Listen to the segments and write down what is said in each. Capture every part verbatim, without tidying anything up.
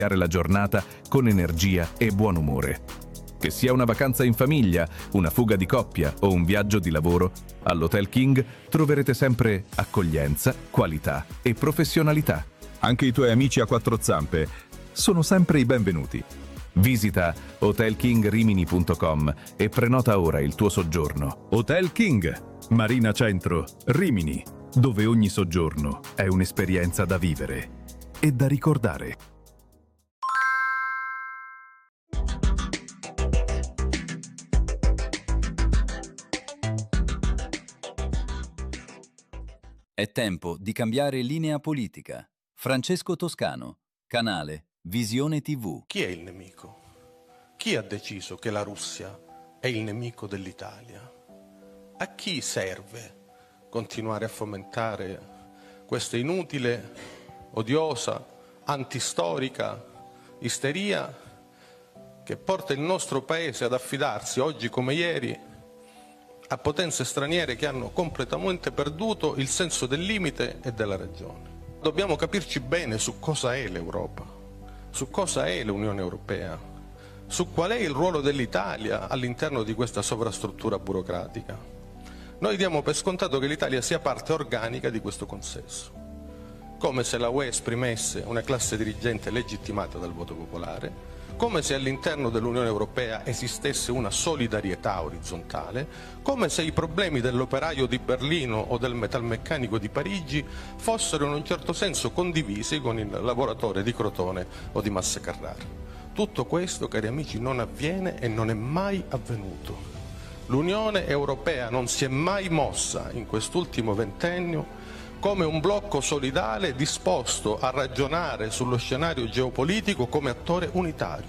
la giornata con energia e buon umore. Che sia una vacanza in famiglia, una fuga di coppia o un viaggio di lavoro, all'Hotel King troverete sempre accoglienza, qualità e professionalità. Anche i tuoi amici a quattro zampe sono sempre i benvenuti. Visita hotel king rimini punto com e prenota ora il tuo soggiorno. Hotel King, Marina Centro, Rimini, dove ogni soggiorno è un'esperienza da vivere e da ricordare. È tempo di cambiare linea politica. Francesco Toscano, canale Visione tivù. Chi è il nemico? Chi ha deciso che la Russia è il nemico dell'Italia? A chi serve continuare a fomentare questa inutile, odiosa, antistorica isteria che porta il nostro Paese ad affidarsi, oggi come ieri, a potenze straniere che hanno completamente perduto il senso del limite e della ragione? Dobbiamo capirci bene su cosa è l'Europa, su cosa è l'Unione Europea, su qual è il ruolo dell'Italia all'interno di questa sovrastruttura burocratica. Noi diamo per scontato che l'Italia sia parte organica di questo consesso, come se la U E esprimesse una classe dirigente legittimata dal voto popolare, come se all'interno dell'Unione Europea esistesse una solidarietà orizzontale, come se i problemi dell'operaio di Berlino o del metalmeccanico di Parigi fossero in un certo senso condivisi con il lavoratore di Crotone o di Massa Carrara. Tutto questo, cari amici, non avviene e non è mai avvenuto. L'Unione Europea non si è mai mossa in quest'ultimo ventennio come un blocco solidale disposto a ragionare sullo scenario geopolitico come attore unitario.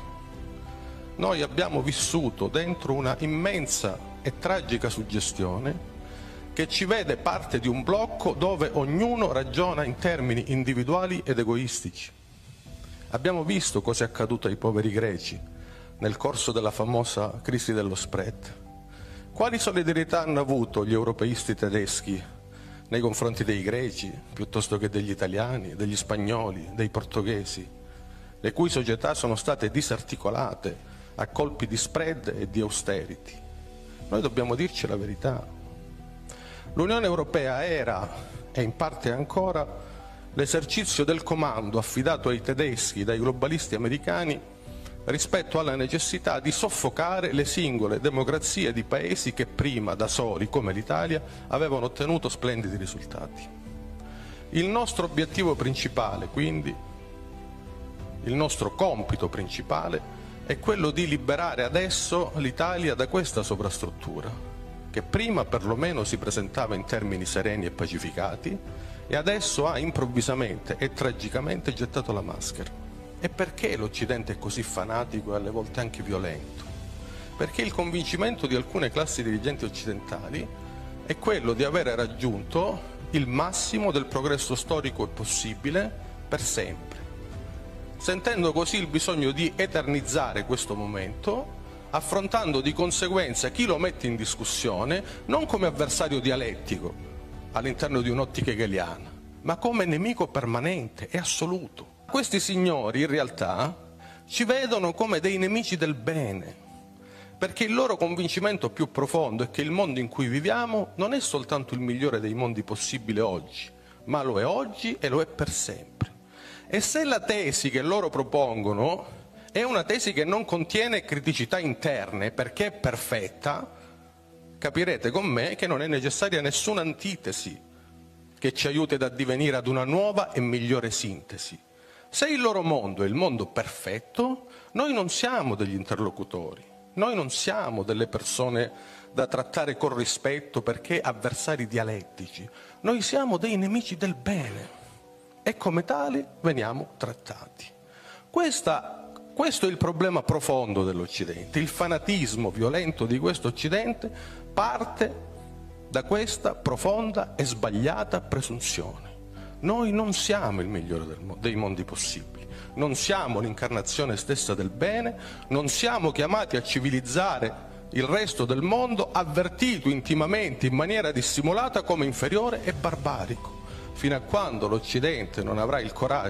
Noi abbiamo vissuto dentro una immensa e tragica suggestione che ci vede parte di un blocco dove ognuno ragiona in termini individuali ed egoistici. Abbiamo visto cosa è accaduto ai poveri greci nel corso della famosa crisi dello spread. Quali solidarietà hanno avuto gli europeisti tedeschi nei confronti dei greci, piuttosto che degli italiani, degli spagnoli, dei portoghesi, le cui società sono state disarticolate a colpi di spread e di austerity? Noi dobbiamo dirci la verità. L'Unione Europea era, e in parte ancora, l'esercizio del comando affidato ai tedeschi dai globalisti americani rispetto alla necessità di soffocare le singole democrazie di paesi che prima, da soli, come l'Italia, avevano ottenuto splendidi risultati. Il nostro obiettivo principale, quindi, il nostro compito principale, è quello di liberare adesso l'Italia da questa sovrastruttura, che prima perlomeno si presentava in termini sereni e pacificati, e adesso ha improvvisamente e tragicamente gettato la maschera. E perché l'Occidente è così fanatico e alle volte anche violento? Perché il convincimento di alcune classi dirigenti occidentali è quello di aver raggiunto il massimo del progresso storico possibile per sempre, sentendo così il bisogno di eternizzare questo momento, affrontando di conseguenza chi lo mette in discussione non come avversario dialettico all'interno di un'ottica hegeliana, ma come nemico permanente e assoluto. Questi signori in realtà ci vedono come dei nemici del bene, perché il loro convincimento più profondo è che il mondo in cui viviamo non è soltanto il migliore dei mondi possibili oggi, ma lo è oggi e lo è per sempre. E se la tesi che loro propongono è una tesi che non contiene criticità interne perché è perfetta, capirete con me che non è necessaria nessuna antitesi che ci aiuti ad addivenire ad una nuova e migliore sintesi. Se il loro mondo è il mondo perfetto, noi non siamo degli interlocutori, noi non siamo delle persone da trattare con rispetto perché avversari dialettici, noi siamo dei nemici del bene e come tali veniamo trattati. Questa, questo è il problema profondo dell'Occidente, il fanatismo violento di questo Occidente parte da questa profonda e sbagliata presunzione. Noi non siamo il migliore del mo- dei mondi possibili, non siamo l'incarnazione stessa del bene, non siamo chiamati a civilizzare il resto del mondo avvertito intimamente in maniera dissimulata come inferiore e barbarico. Fino a quando l'Occidente non avrà il coraggio